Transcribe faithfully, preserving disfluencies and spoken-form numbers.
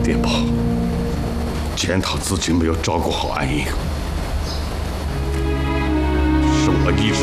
电报，检讨自己没有照顾好安英，是我一直